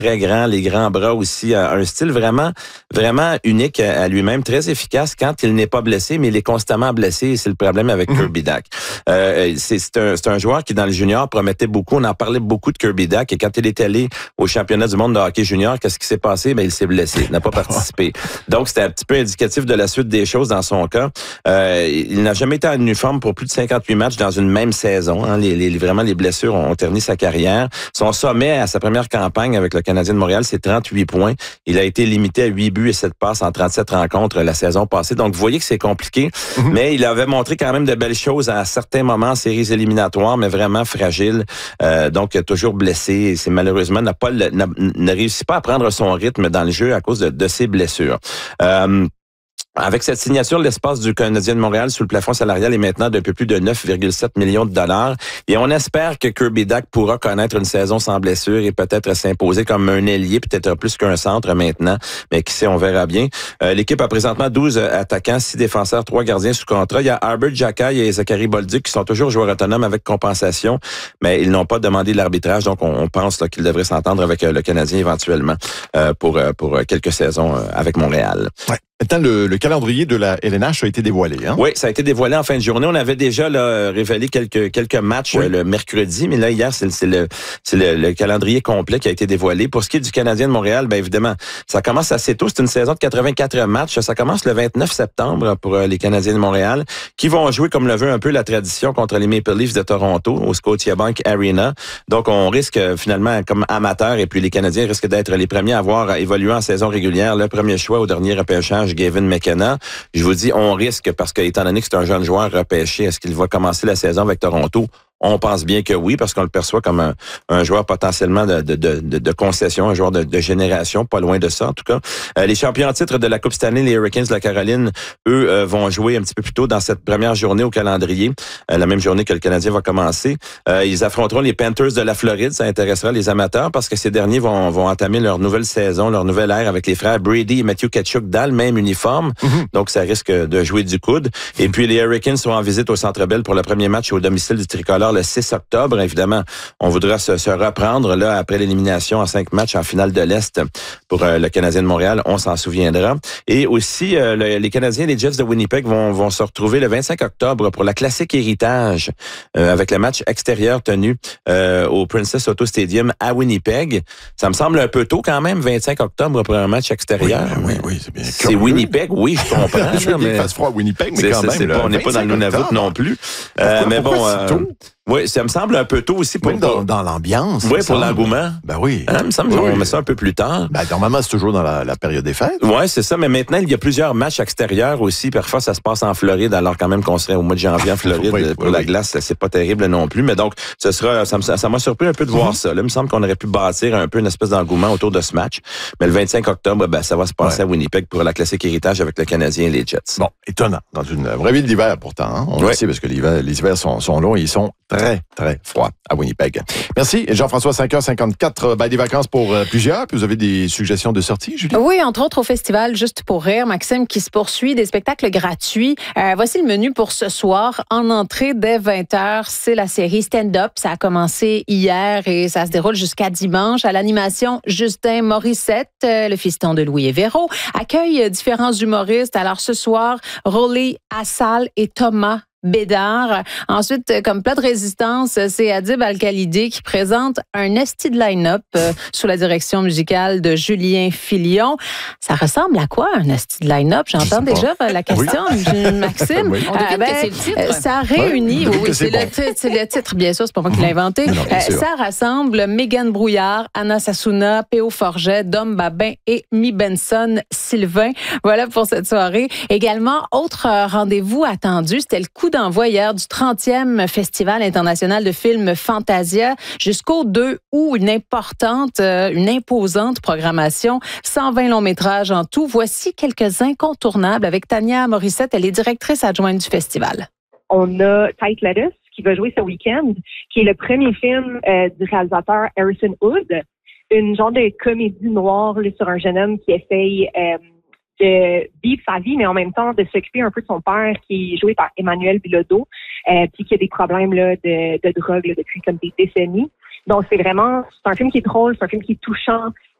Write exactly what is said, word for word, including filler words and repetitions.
très grand, les grands bras aussi, un style vraiment, vraiment unique à lui-même, très efficace quand il n'est pas blessé, mais il est constamment blessé. C'est le problème avec mm-hmm. Kirby Dach. Euh, c'est, c'est, un, c'est un joueur qui, dans le junior, promettait beaucoup. On en parlait beaucoup de Kirby Dach. Et quand il est allé au championnat du monde de hockey junior, qu'est-ce qui s'est passé? Ben, il s'est blessé. Il n'a pas participé. Donc, c'était un petit peu indicatif de la suite des choses dans son cas. Euh, il n'a jamais été en uniforme pour plus de cinquante-huit matchs dans une même saison. Hein. Les, les, vraiment, les blessures ont terni sa carrière. Son sommet à sa première campagne avec le Canadien de Montréal, c'est trente-huit points. Il a été limité à huit buts et sept passes en trente-sept rencontres la saison passée. Donc, vous voyez que c'est compliqué. Mm-hmm. Mais il avait montré quand même de belles choses à certains moments en séries éliminatoires, mais vraiment fragile. Euh, donc, toujours blessé. C'est malheureusement n'a pas le, n'a, ne réussit pas à prendre son rythme dans le jeu à cause de, de ses blessures. Euh, Avec cette signature, l'espace du Canadien de Montréal sous le plafond salarial est maintenant d'un peu plus de neuf virgule sept millions de dollars. Et on espère que Kirby Dach pourra connaître une saison sans blessure et peut-être s'imposer comme un ailier, peut-être plus qu'un centre maintenant. Mais qui sait, on verra bien. Euh, l'équipe a présentement douze attaquants, six défenseurs, trois gardiens sous contrat. Il y a Albert Xhekaj et Zachary Bolduc qui sont toujours joueurs autonomes avec compensation, mais ils n'ont pas demandé l'arbitrage. Donc, on, on pense là, qu'ils devraient s'entendre avec euh, le Canadien éventuellement euh, pour, euh, pour quelques saisons euh, avec Montréal. Ouais. Maintenant, le, le calendrier de la L N H a été dévoilé. Hein? Oui, ça a été dévoilé en fin de journée. On avait déjà là, révélé quelques quelques matchs oui. euh, le mercredi, mais là, hier, c'est, c'est, le, c'est le, le calendrier complet qui a été dévoilé. Pour ce qui est du Canadien de Montréal, bien évidemment, ça commence assez tôt. C'est une saison de quatre-vingt-quatre matchs. Ça commence le vingt-neuf septembre pour euh, les Canadiens de Montréal, qui vont jouer, comme le veut un peu la tradition, contre les Maple Leafs de Toronto, au Scotiabank Arena. Donc, on risque euh, finalement, comme amateur, et puis les Canadiens risquent d'être les premiers à avoir évolué en saison régulière. Le premier choix au dernier repêchage, Gavin McKenna. Je vous dis, on risque, parce que étant donné que c'est un jeune joueur repêché, est-ce qu'il va commencer la saison avec Toronto? On pense bien que oui, parce qu'on le perçoit comme un, un joueur potentiellement de, de, de, de concession, un joueur de, de génération, pas loin de ça en tout cas. Euh, les champions en titre de la Coupe Stanley, les Hurricanes de la Caroline, eux, euh, vont jouer un petit peu plus tôt dans cette première journée au calendrier, euh, la même journée que le Canadien va commencer. Euh, ils affronteront les Panthers de la Floride, ça intéressera les amateurs parce que ces derniers vont, vont entamer leur nouvelle saison, leur nouvelle ère avec les frères Brady et Matthew Tkachuk dans le même uniforme, mm-hmm. donc ça risque de jouer du coude. Et puis les Hurricanes sont en visite au Centre Bell pour le premier match au domicile du Tricolore le six octobre. Évidemment, on voudra se, se reprendre là après l'élimination en cinq matchs en finale de l'Est pour euh, le Canadien de Montréal. On s'en souviendra. Et aussi, euh, le, les Canadiens et les Jets de Winnipeg vont, vont se retrouver le vingt-cinq octobre pour la Classique Héritage euh, avec le match extérieur tenu euh, au Princess Auto Stadium à Winnipeg. Ça me semble un peu tôt quand même, vingt-cinq octobre pour un match extérieur. Oui, oui, oui, c'est bien. C'est Winnipeg, oui, je comprends. Je veux bien qu'il fasse froid à Winnipeg, mais quand même. C'est pas, on n'est pas dans le Nunavut non plus. Euh, mais bon... Euh, oui, ça me semble un peu tôt aussi pour... Même dans, dans l'ambiance. Oui, pour l'engouement. Ben oui. Hein, il me semble qu'on oui. met ça un peu plus tard. Ben, normalement, c'est toujours dans la, la période des fêtes. Oui, c'est ça. Mais maintenant, il y a plusieurs matchs extérieurs aussi. Parfois, ça se passe en Floride, alors quand même qu'on serait au mois de janvier en Floride oui, pour oui, la oui. glace. C'est pas terrible non plus. Mais donc, ce sera, ça, ça m'a surpris un peu de voir mm-hmm. ça. Là, il me semble qu'on aurait pu bâtir un peu une espèce d'engouement autour de ce match. Mais le vingt-cinq octobre, ben, ça va se passer ouais. à Winnipeg pour la Classique Héritage avec le Canadien et les Jets. Bon, étonnant. Dans une vraie ville d'hiver, pourtant. Hein? On oui. le sait parce que l'hiver, les hivers sont, sont longs et ils sont très, très froids à Winnipeg. Merci. Jean-François, cinq heures cinquante-quatre, ben, des vacances pour euh, plusieurs. Puis vous avez des suggestions de sortie, Julie? Oui, entre autres au festival Juste pour rire, Maxime, qui se poursuit, des spectacles gratuits. Euh, voici le menu pour ce soir. En entrée, dès vingt heures, c'est la série Stand-Up. Ça a commencé hier et ça se déroule jusqu'à dimanche. À l'animation, Justin Morissette, euh, le fiston de Louis et Véro, accueille différents humoristes. Alors ce soir, Rolly Assal et Thomas Bédard. Ensuite, comme plat de résistance, c'est Adib Al-Khalidi qui présente un esti de line-up euh, sous la direction musicale de Julien Filion. Ça ressemble à quoi, un esti de line-up? J'entends déjà pas. la question, oui. Maxime. Oui. On devine euh, ben, que c'est le titre. Ça réunit, oui, oui, c'est, c'est, le titre, c'est le titre, bien sûr, c'est pas moi qui l'ai inventé. Non, euh, ça rassemble Mégane Brouillard, Anna Sassouna, P O Forget, Dom Babin et Mi Benson Sylvain. Voilà pour cette soirée. Également, autre rendez-vous attendu, c'était le coup d'envoi hier du trentième Festival international de films Fantasia jusqu'au deux août. Une importante, une imposante programmation, cent vingt longs métrages en tout. Voici quelques incontournables avec Tania Morissette. Elle est directrice adjointe du festival. On a Tight Lettuce qui va jouer ce week-end, qui est le premier film euh, du réalisateur Harrison Hood. Une genre de comédie noire là, sur un jeune homme qui essaye... Euh, de vivre sa vie, mais en même temps de s'occuper un peu de son père qui est joué par Emmanuel Bilodeau, euh, puis qui a des problèmes là, de, de drogue là, depuis comme des décennies. Donc, c'est vraiment, c'est un film qui est drôle, c'est un film qui est touchant.